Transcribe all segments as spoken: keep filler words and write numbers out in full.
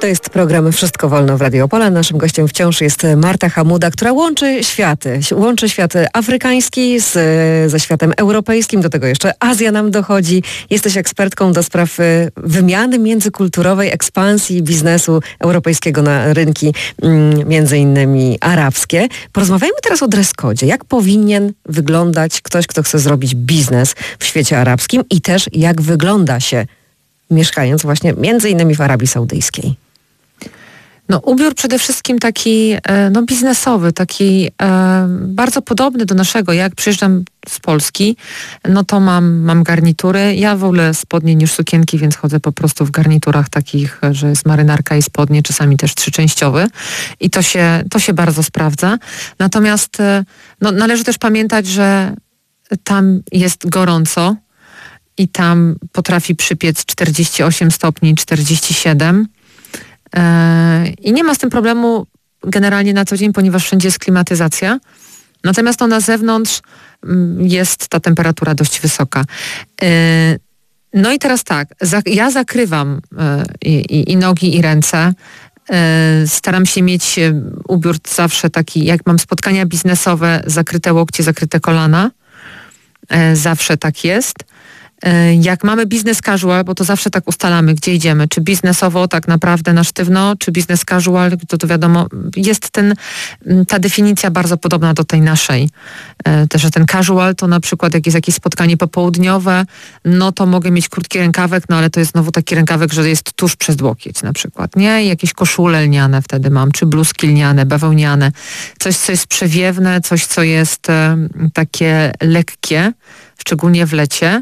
To jest program Wszystko Wolno w Radio Opole. Naszym gościem wciąż jest Marta Hamuda, która łączy światy. Łączy świat afrykański z, ze światem europejskim. Do tego jeszcze Azja nam dochodzi. Jesteś ekspertką do spraw wymiany międzykulturowej, ekspansji biznesu europejskiego na rynki między innymi arabskie. Porozmawiajmy teraz o dress codzie. Jak powinien wyglądać ktoś, kto chce zrobić biznes w świecie arabskim i też jak wygląda się mieszkając właśnie między innymi w Arabii Saudyjskiej? No, ubiór przede wszystkim taki no, biznesowy, taki e, bardzo podobny do naszego. Jak przyjeżdżam z Polski, no to mam, mam garnitury. Ja w ogóle spodnie niż sukienki, więc chodzę po prostu w garniturach takich, że jest marynarka i spodnie, czasami też trzyczęściowy. I to się, to się bardzo sprawdza. Natomiast no, należy też pamiętać, że tam jest gorąco i tam potrafi przypiec czterdzieści osiem stopni, czterdzieści siedem. I nie ma z tym problemu generalnie na co dzień, ponieważ wszędzie jest klimatyzacja. Natomiast no, na zewnątrz jest ta temperatura dość wysoka. No i teraz tak, ja zakrywam i, i, i nogi, i ręce. Staram się mieć ubiór zawsze taki, jak mam spotkania biznesowe, zakryte łokcie, zakryte kolana. Zawsze tak jest. Jak mamy biznes casual, bo to zawsze tak ustalamy, gdzie idziemy, czy biznesowo tak naprawdę na sztywno, czy biznes casual, to, to wiadomo, jest ten, ta definicja bardzo podobna do tej naszej. Też, że ten casual to na przykład jak jest jakieś spotkanie popołudniowe, no to mogę mieć krótki rękawek, no ale to jest znowu taki rękawek, że jest tuż przez łokieć na przykład, nie? I jakieś koszule lniane wtedy mam, czy bluzki lniane, bawełniane, coś, co jest przewiewne, coś, co jest e, takie lekkie, szczególnie w lecie.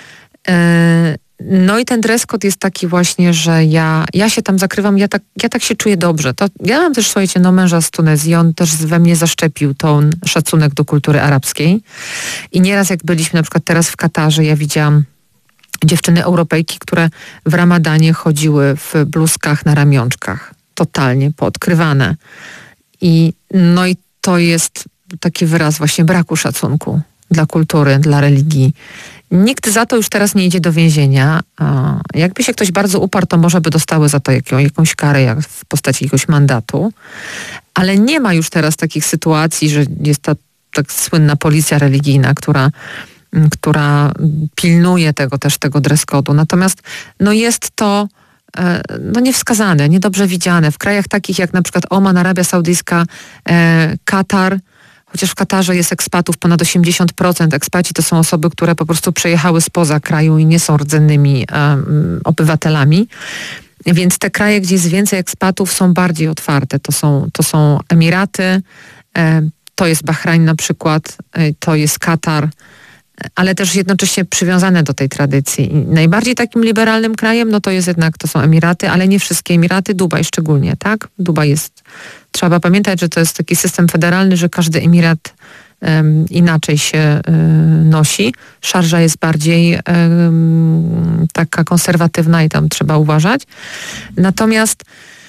No i ten dress code jest taki właśnie, że ja, ja się tam zakrywam, ja tak, ja tak się czuję dobrze. To, ja mam też, słuchajcie, no męża z Tunezji, on też we mnie zaszczepił ten szacunek do kultury arabskiej. I nieraz jak byliśmy na przykład teraz w Katarze, ja widziałam dziewczyny Europejki, które w Ramadanie chodziły w bluzkach na ramionczkach. Totalnie poodkrywane. I no i to jest taki wyraz właśnie braku szacunku dla kultury, dla religii. Nikt za to już teraz nie idzie do więzienia. Jakby się ktoś bardzo uparł, to może by dostały za to jaką, jakąś karę jak w postaci jakiegoś mandatu. Ale nie ma już teraz takich sytuacji, że jest ta tak słynna policja religijna, która, która pilnuje tego też tego dress code'u. Natomiast no jest to no niewskazane, niedobrze widziane. W krajach takich jak na przykład Oman, Arabia Saudyjska, e, Katar, chociaż w Katarze jest ekspatów ponad osiemdziesiąt procent. Ekspaci to są osoby, które po prostu przyjechały spoza kraju i nie są rdzennymi um, obywatelami. Więc te kraje, gdzie jest więcej ekspatów, są bardziej otwarte. To są, to są Emiraty, e, to jest Bahrajn na przykład, e, to jest Katar, ale też jednocześnie przywiązane do tej tradycji. I najbardziej takim liberalnym krajem, no to jest jednak, to są Emiraty, ale nie wszystkie Emiraty, Dubaj szczególnie, tak? Dubaj jest, trzeba pamiętać, że to jest taki system federalny, że każdy Emirat um, inaczej się um, nosi. Szarża jest bardziej um, taka konserwatywna i tam trzeba uważać. Natomiast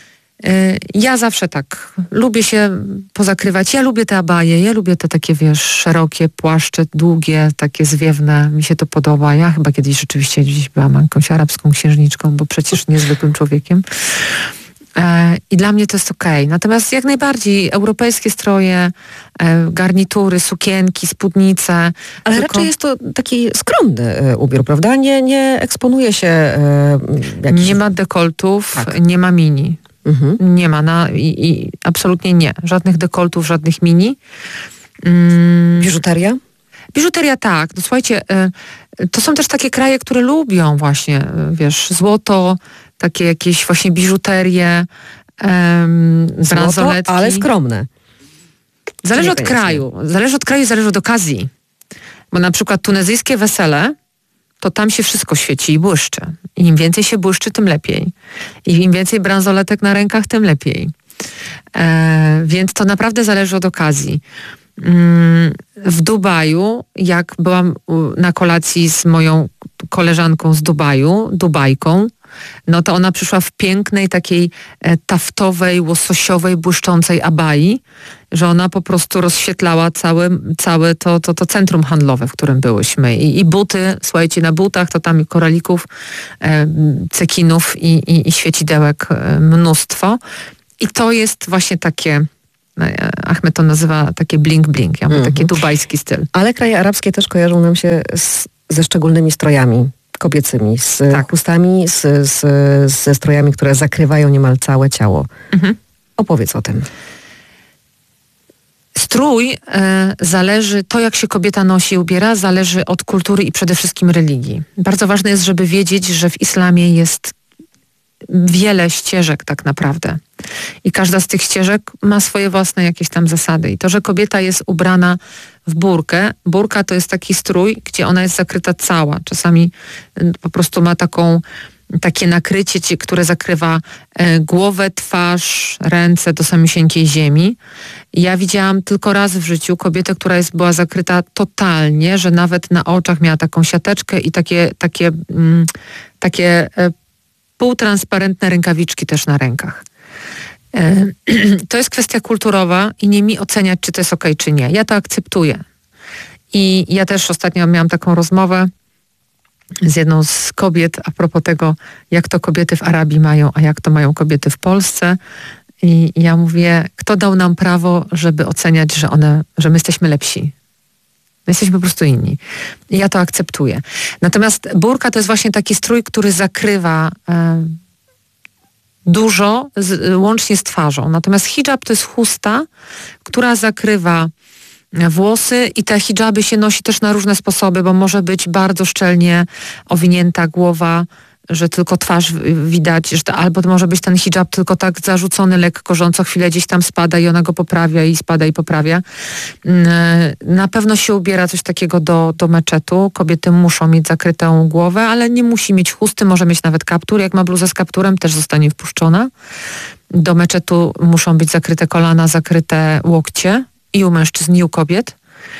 ja zawsze tak lubię się pozakrywać. Ja lubię te abaje, ja lubię te takie, wiesz, szerokie płaszcze, długie, takie zwiewne. Mi się to podoba. Ja chyba kiedyś rzeczywiście gdzieś byłam jakąś arabską księżniczką, bo przecież niezwykłym człowiekiem. E, I dla mnie to jest okej. Okay. Natomiast jak najbardziej europejskie stroje, e, garnitury, sukienki, spódnice. Ale tylko... raczej jest to taki skromny e, ubiór, prawda? Nie, nie eksponuje się e, jakiś... Nie ma dekoltów, tak. Nie ma mini. Mhm. Nie ma, na, i, i absolutnie nie. Żadnych dekoltów, żadnych mini. Mm. Biżuteria? Biżuteria tak. No, słuchajcie, y, to są też takie kraje, które lubią właśnie, y, wiesz, złoto, takie jakieś właśnie biżuterie, y, bransoletki. Ale skromne. Zależy od kraju. Zależy od kraju, zależy od okazji. Bo na przykład tunezyjskie wesele, to tam się wszystko świeci i błyszczy. I im więcej się błyszczy, tym lepiej. I im więcej bransoletek na rękach, tym lepiej. E, więc to naprawdę zależy od okazji. Mm, w Dubaju, jak byłam na kolacji z moją koleżanką z Dubaju, Dubajką, no to ona przyszła w pięknej, takiej e, taftowej, łososiowej, błyszczącej abai, że ona po prostu rozświetlała całe, całe to, to, to centrum handlowe, w którym byłyśmy. I, i buty, słuchajcie, na butach to tam koralików, e, cekinów i, i, i świecidełek e, mnóstwo. I to jest właśnie takie, Ahmed to nazywa takie bling-bling, ja mówię, mm-hmm. taki dubajski styl. Ale kraje arabskie też kojarzą nam się z, ze szczególnymi strojami kobiecymi, z tak. chustami, z, z, ze strojami, które zakrywają niemal całe ciało. Mm-hmm. Opowiedz o tym. Strój e, zależy, to jak się kobieta nosi i ubiera, zależy od kultury i przede wszystkim religii. Bardzo ważne jest, żeby wiedzieć, że w islamie jest wiele ścieżek tak naprawdę. I każda z tych ścieżek ma swoje własne jakieś tam zasady. I to, że kobieta jest ubrana w burkę, burka to jest taki strój, gdzie ona jest zakryta cała. Czasami po prostu ma taką, takie nakrycie, które zakrywa e, głowę, twarz, ręce do samysieńkiej ziemi. I ja widziałam tylko raz w życiu kobietę, która jest, była zakryta totalnie, że nawet na oczach miała taką siateczkę i takie, takie, mm, takie e, półtransparentne rękawiczki też na rękach. E, to jest kwestia kulturowa i nie mi oceniać, czy to jest okej, czy nie. Ja to akceptuję. I ja też ostatnio miałam taką rozmowę z jedną z kobiet a propos tego, jak to kobiety w Arabii mają, a jak to mają kobiety w Polsce. I ja mówię, kto dał nam prawo, żeby oceniać, że one, że my jesteśmy lepsi. My jesteśmy po prostu inni. I ja to akceptuję. Natomiast burka to jest właśnie taki strój, który zakrywa e, dużo, z, łącznie z twarzą. Natomiast hijab to jest chusta, która zakrywa włosy i te hijaby się nosi też na różne sposoby, bo może być bardzo szczelnie owinięta głowa, że tylko twarz widać, że to, albo to może być ten hijab tylko tak zarzucony lekko, że on co chwilę gdzieś tam spada i ona go poprawia i spada i poprawia. Na pewno się ubiera coś takiego do, do meczetu. Kobiety muszą mieć zakrytą głowę, ale nie musi mieć chusty, może mieć nawet kaptur. Jak ma bluzę z kapturem, też zostanie wpuszczona. Do meczetu muszą być zakryte kolana, zakryte łokcie i u mężczyzn, i u kobiet.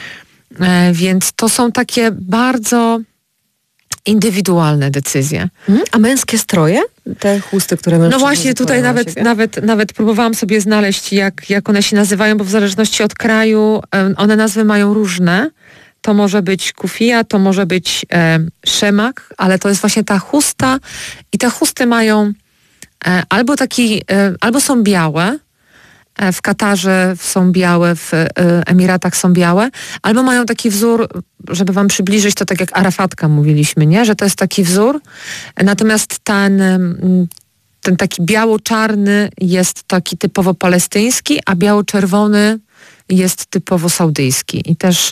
Więc to są takie bardzo indywidualne decyzje. Hmm? A męskie stroje? Te chusty, które mężczyźni... No właśnie, tutaj nawet, nawet, nawet próbowałam sobie znaleźć, jak, jak one się nazywają, bo w zależności od kraju one nazwy mają różne. To może być kufija, to może być e, szemak, ale to jest właśnie ta chusta i te chusty mają e, albo taki, e, albo są białe, w Katarze są białe, w Emiratach są białe, albo mają taki wzór, żeby wam przybliżyć, to tak jak Arafatka mówiliśmy, nie? Że to jest taki wzór, natomiast ten, ten taki biało-czarny jest taki typowo palestyński, a biało-czerwony jest typowo saudyjski. I też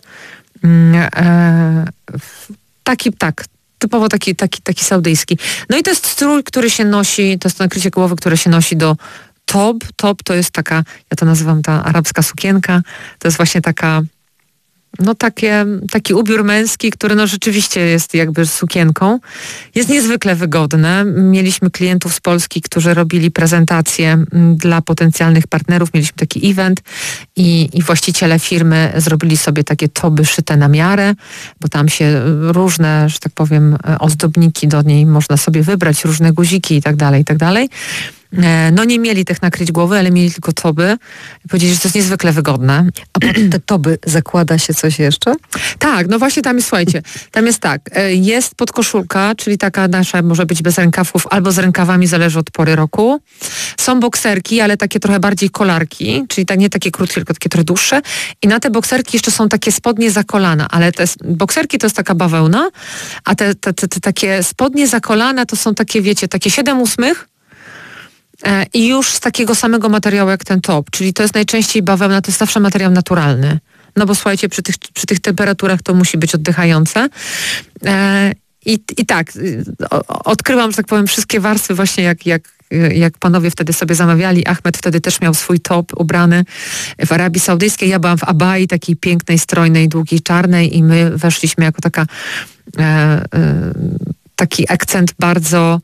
e, taki, tak, typowo taki, taki, taki saudyjski. No i to jest strój, który się nosi, to jest nakrycie głowy, które się nosi do Tob. Tob to jest taka, ja to nazywam ta arabska sukienka, to jest właśnie taka, no takie, taki ubiór męski, który no rzeczywiście jest jakby sukienką. Jest niezwykle wygodne. Mieliśmy klientów z Polski, którzy robili prezentacje dla potencjalnych partnerów. Mieliśmy taki event i, i właściciele firmy zrobili sobie takie toby szyte na miarę, bo tam się różne, że tak powiem, ozdobniki do niej można sobie wybrać, różne guziki i tak dalej, i tak dalej. No nie mieli tych nakryć głowy, ale mieli tylko toby. Powiedzieli, że to jest niezwykle wygodne. A pod te toby zakłada się coś jeszcze? Tak, no właśnie tam jest, słuchajcie, tam jest tak, jest podkoszulka, czyli taka nasza może być bez rękawków albo z rękawami, zależy od pory roku. Są bokserki, ale takie trochę bardziej kolarki, czyli tak, nie takie krótkie, tylko takie trochę dłuższe. I na te bokserki jeszcze są takie spodnie za kolana, ale te bokserki to jest taka bawełna, a te, te, te, te takie spodnie za kolana to są takie, wiecie, takie siedem ósmych, i już z takiego samego materiału jak ten top, czyli to jest najczęściej bawełna, to jest zawsze materiał naturalny. No bo słuchajcie, przy tych, przy tych temperaturach to musi być oddychające. E, i, I tak, o, odkryłam, że tak powiem, wszystkie warstwy właśnie jak, jak, jak panowie wtedy sobie zamawiali. Ahmed wtedy też miał swój top ubrany w Arabii Saudyjskiej. Ja byłam w abai, takiej pięknej, strojnej, długiej, czarnej i my weszliśmy jako taka e, e, taki akcent bardzo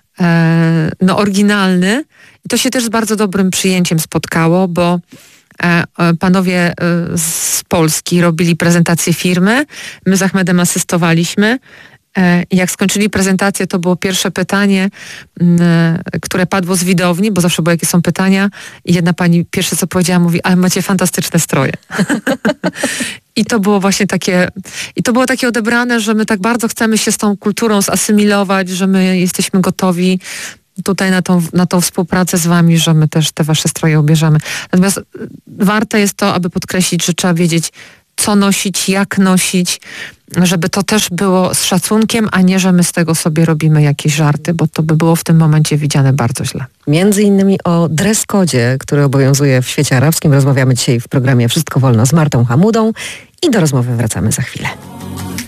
no oryginalny i to się też z bardzo dobrym przyjęciem spotkało, bo panowie z Polski robili prezentację firmy, my z Ahmedem asystowaliśmy Jak skończyli prezentację, to było pierwsze pytanie, które padło z widowni, bo zawsze było jakie są pytania i jedna pani pierwsze co powiedziała, mówi, ale macie fantastyczne stroje. I to było właśnie takie, i to było takie odebrane, że my tak bardzo chcemy się z tą kulturą zasymilować, że my jesteśmy gotowi tutaj na tą, na tą współpracę z wami, że my też te wasze stroje ubierzemy. Natomiast warte jest to, aby podkreślić, że trzeba wiedzieć, co nosić, jak nosić, żeby to też było z szacunkiem, a nie, że my z tego sobie robimy jakieś żarty, bo to by było w tym momencie widziane bardzo źle. Między innymi o dress-kodzie, który obowiązuje w świecie arabskim, rozmawiamy dzisiaj w programie Wszystko Wolno z Martą Hamudą i do rozmowy wracamy za chwilę.